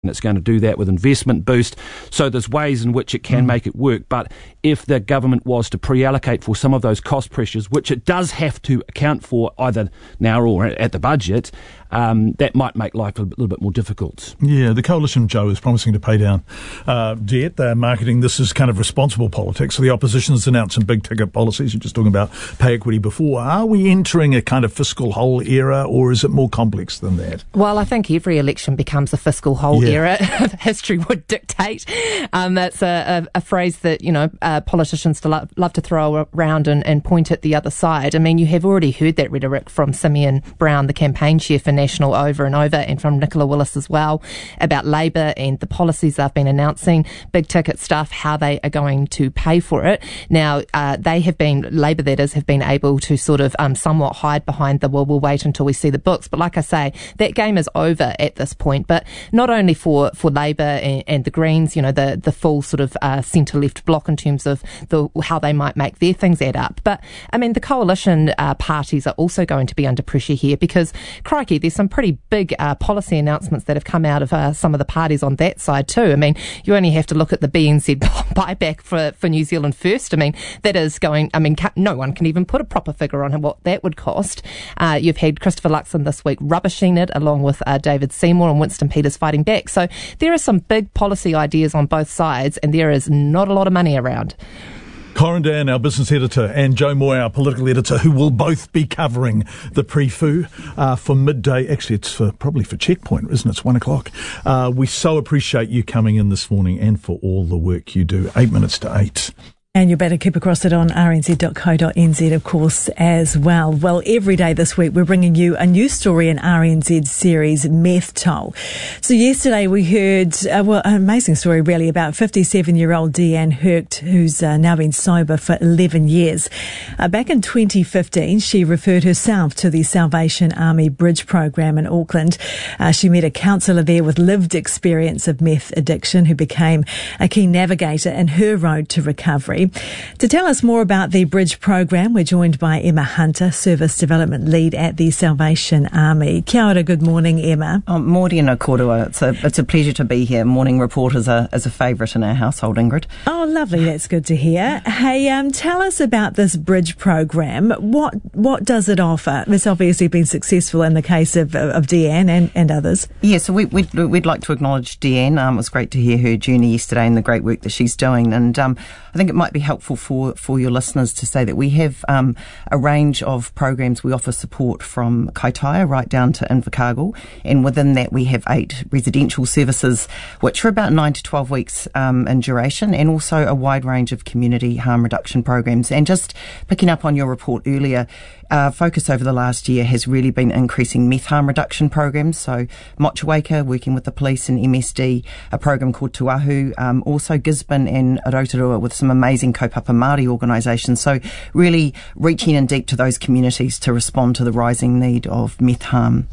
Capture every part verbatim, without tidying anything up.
and it's going to do that with investment boost. So there's ways in which it can mm. make it work. But if the government was to pre-allocate for some of those cost pressures, which it does have to account for either now or at the budget, um, that might make life a little bit more difficult. Yeah, the Coalition, Joe, is promising to pay down uh, debt. They're marketing this as kind of responsible politics. So the opposition has announced some big-ticket policies. You're just talking about pay equity before. Are we entering a kind of fiscal hole era, or is it more complex than that? Well, I think every election becomes a fiscal hole Yeah. era. History would dictate. Um, that's a, a, a phrase that, you know, uh, politicians love, love to throw around and, and point at the other side. I mean, you have already heard that rhetoric from Simeon Brown, the campaign chair for National, over and over, and from Nicola Willis as well, about Labour and the policies they've been announcing, big ticket stuff, how they are going to pay for it. Now, uh, they have been, Labour that is, have been able to sort of um, somewhat hide behind the, well, we'll wait until we see the books. But like I say, that game is over at this point. But not only for, for Labour and, and the Greens, you know, the, the full sort of uh, centre-left bloc in terms of the how they might make their things add up. But, I mean, the coalition uh, parties are also going to be under pressure here because, crikey, there's some pretty big uh, policy announcements that have come out of uh, some of the parties on that side too. I mean, you only have to look at the B N Z buyback for, for New Zealand First. I mean, that is going, I mean, no one can even put a proper figure on what that would cost. Uh, you've had Christopher Luxon this week rubbishing it, along with uh, David Seymour and Winston Peters fighting back. So there are some big policy ideas on both sides, and there is not a lot of money around. Corin Dan, our business editor, and Joe Moy, our political editor, who will both be covering the pre-foo uh, for midday. Actually, it's for, probably for Checkpoint, isn't it? It's one o'clock. Uh, we so appreciate you coming in this morning and for all the work you do. Eight minutes to eight. And you better keep across it on r n z dot co dot n z, of course, as well. Well, every day this week, we're bringing you a new story in R N Z's series, Meth Toll. So yesterday we heard, uh, well, an amazing story really about fifty-seven-year-old Deanne Herkt, who's uh, now been sober for eleven years. Uh, back in twenty fifteen, she referred herself to the Salvation Army Bridge program in Auckland. Uh, she met a counsellor there with lived experience of meth addiction who became a key navigator in her road to recovery. To tell us more about the Bridge program, we're joined by Emma Hunter, Service Development Lead at the Salvation Army. Kia ora, good morning, Emma. Oh, Morena Korua. It's a, it's a pleasure to be here. Morning Report is a, is a favourite in our household, Ingrid. Oh, lovely. That's good to hear. Hey, um, tell us about this Bridge program. What what does it offer? It's obviously been successful in the case of, of Deanne and, and others. Yeah, so we, we'd, we'd like to acknowledge Deanne. Um, it was great to hear her journey yesterday and the great work that she's doing. And um, I think it might be helpful for, for your listeners to say that we have um, a range of programs. We offer support from Kaitaia right down to Invercargill, and within that we have eight residential services which are about nine to twelve weeks um, in duration, and also a wide range of community harm reduction programs. And just picking up on your report earlier, our focus over the last year has really been increasing meth harm reduction programs. So Motueka, working with the police and M S D, a program called Tuahu, um, also Gisborne and Rotorua with some amazing kaupapa Māori organisations. So really reaching in deep to those communities to respond to the rising need of meth harm.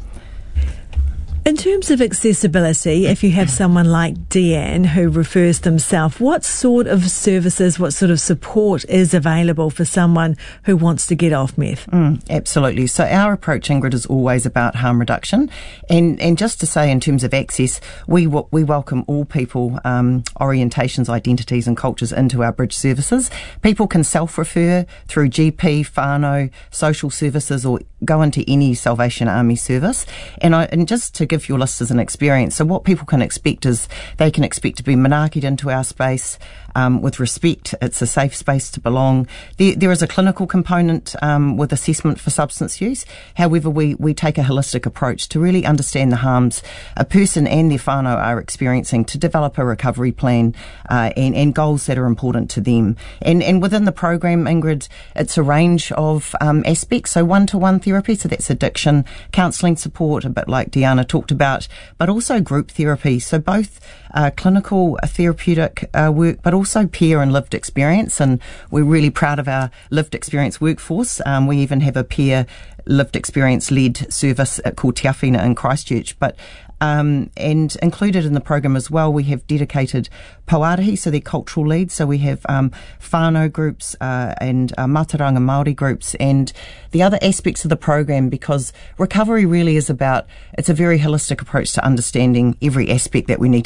In terms of accessibility, if you have someone like Deanne who refers themselves, what sort of services, what sort of support is available for someone who wants to get off meth? Mm, absolutely. So our approach, Ingrid, is always about harm reduction. And and just to say, in terms of access, we we welcome all people, um, orientations, identities and cultures into our Bridge services. People can self-refer through G P, whānau, social services, or go into any Salvation Army service. And I, and just to give your listeners an experience, so what people can expect is they can expect to be manakied into our space um, with respect. It's a safe space to belong. There, there is a clinical component um, with assessment for substance use. However, we, we take a holistic approach to really understand the harms a person and their whānau are experiencing, to develop a recovery plan uh, and, and goals that are important to them. And, and within the program, Ingrid, it's a range of um, aspects. So one-to-one therapy, so that's addiction, counselling support, a bit like Deanna talked about, but also group therapy. So both uh, clinical uh, therapeutic uh, work, but also peer and lived experience. And we're really proud of our lived experience workforce. Um, we even have a peer lived experience led service called Te Awhina in Christchurch. But Um, and included in the program as well, we have dedicated Pauarahi, so they're cultural leads. So we have um, whānau groups uh, and uh, Mātauranga Māori groups, and the other aspects of the program, because recovery really is about, it's a very holistic approach to understanding every aspect that we need